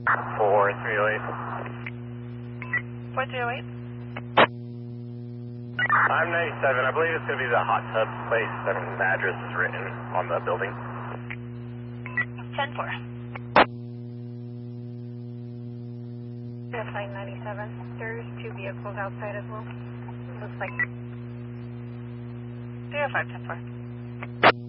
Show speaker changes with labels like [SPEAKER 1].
[SPEAKER 1] 4308.
[SPEAKER 2] 4308.
[SPEAKER 1] I'm 97. I believe it's going to be the hot tub place. I mean, the address is written on the building.
[SPEAKER 2] 10-4. Flight 97. There's 2 vehicles outside as well. Looks like 305 10-4.